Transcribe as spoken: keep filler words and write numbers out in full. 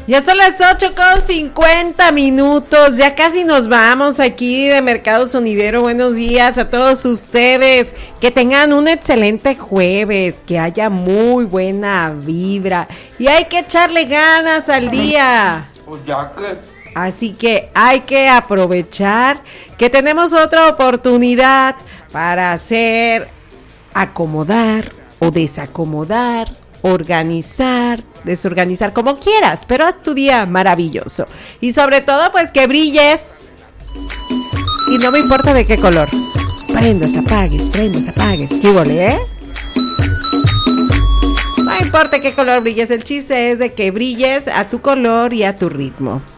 Ya son las ocho con cincuenta minutos, ya casi nos vamos aquí de Mercado Sonidero. Buenos días a todos ustedes, que tengan un excelente jueves, que haya muy buena vibra y hay que echarle ganas al día. Pues ya que... Así que hay que aprovechar que tenemos otra oportunidad para hacer, acomodar o desacomodar, organizar, desorganizar, como quieras, pero haz tu día maravilloso. Y sobre todo, pues que brilles. Y no me importa de qué color. Prendas, apagues, prendas, apagues. ¿Qué huele, eh? No importa qué color brilles, el chiste es de que brilles a tu color y a tu ritmo.